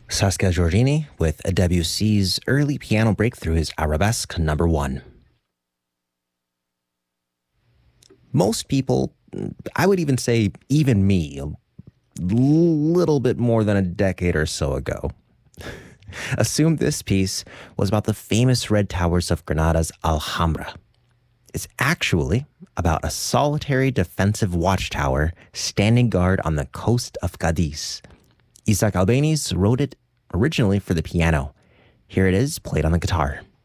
Saskia Giorgini with Debussy's early piano breakthrough, his Arabesque number 1. Most people, I would even say even me, a little bit more than a decade or so ago, assumed this piece was about the famous red towers of Granada's Alhambra. It's actually about a solitary defensive watchtower standing guard on the coast of Cadiz. Isaac Albéniz wrote it originally for the piano. Here it is, played on the guitar.